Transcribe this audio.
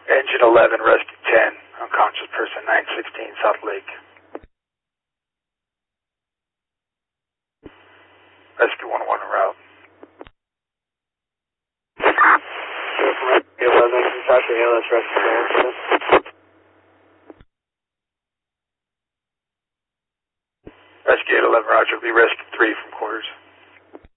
Engine 11, Rescue 10, unconscious person 916 South Lake. Rescue 11 en route. Rescue 11, Sasha ALS Rescue 10. Rescue 11, Roger, be Rescue 3 from quarters.